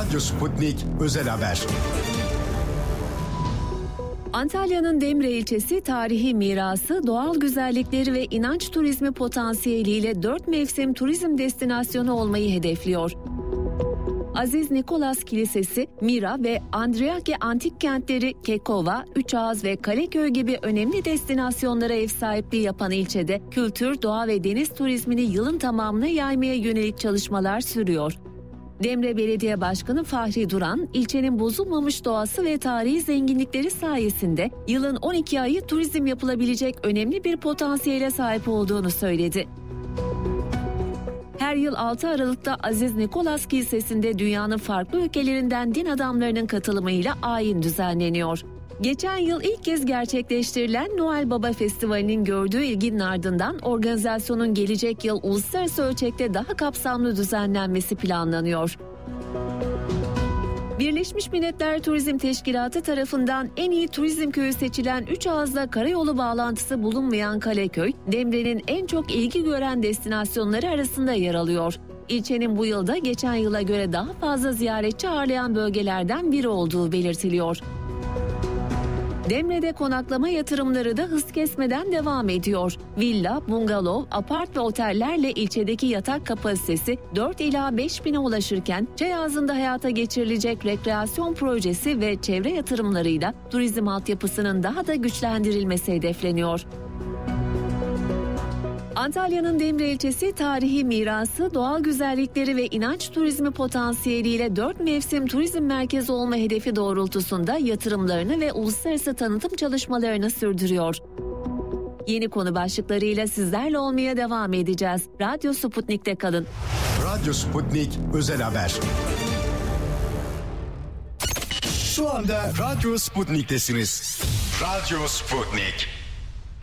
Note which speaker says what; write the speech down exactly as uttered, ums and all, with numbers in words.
Speaker 1: Radyo Sputnik Özel Haber.
Speaker 2: Antalya'nın Demre ilçesi tarihi mirası, doğal güzellikleri ve inanç turizmi potansiyeliyle dört mevsim turizm destinasyonu olmayı hedefliyor. Aziz Nikolas Kilisesi, Mira ve Andriake antik kentleri Kekova, Üçağız ve Kaleköy gibi önemli destinasyonlara ev sahipliği yapan ilçede kültür, doğa ve deniz turizmini yılın tamamına yaymaya yönelik çalışmalar sürüyor. Demre Belediye Başkanı Fahri Duran, ilçenin bozulmamış doğası ve tarihi zenginlikleri sayesinde yılın on iki ayı turizm yapılabilecek önemli bir potansiyele sahip olduğunu söyledi. Her yıl altı Aralık'ta Aziz Nikolas Kilisesi'nde dünyanın farklı ülkelerinden din adamlarının katılımıyla ayin düzenleniyor. Geçen yıl ilk kez gerçekleştirilen Noel Baba Festivali'nin gördüğü ilginin ardından organizasyonun gelecek yıl uluslararası ölçekte daha kapsamlı düzenlenmesi planlanıyor. Birleşmiş Milletler Turizm Teşkilatı tarafından en iyi turizm köyü seçilen Üçağız'la karayolu bağlantısı bulunmayan Kaleköy, Demre'nin en çok ilgi gören destinasyonları arasında yer alıyor. İlçenin bu yılda geçen yıla göre daha fazla ziyaretçi ağırlayan bölgelerden biri olduğu belirtiliyor. Demre'de konaklama yatırımları da hız kesmeden devam ediyor. Villa, bungalov, apart ve otellerle ilçedeki yatak kapasitesi dört ila beş bine ulaşırken çay ağzında hayata geçirilecek rekreasyon projesi ve çevre yatırımlarıyla turizm altyapısının daha da güçlendirilmesi hedefleniyor. Antalya'nın Demre ilçesi tarihi mirası, doğal güzellikleri ve inanç turizmi potansiyeliyle dört mevsim turizm merkezi olma hedefi doğrultusunda yatırımlarını ve uluslararası tanıtım çalışmalarını sürdürüyor. Yeni konu başlıklarıyla sizlerle olmaya devam edeceğiz. Radyo Sputnik'te kalın.
Speaker 1: Radyo Sputnik Özel Haber. Şu anda Radyo Sputnik'tesiniz. Radyo Sputnik.